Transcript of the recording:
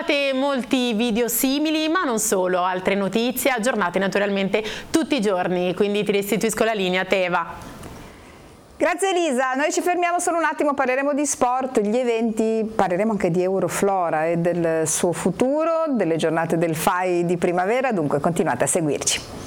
trovate molti video simili, ma non solo, altre notizie aggiornate naturalmente tutti i giorni, quindi ti restituisco la linea a te, Eva. Grazie Elisa, noi ci fermiamo solo un attimo, parleremo di sport, gli eventi, parleremo anche di Euroflora e del suo futuro, delle giornate del FAI di primavera, dunque continuate a seguirci.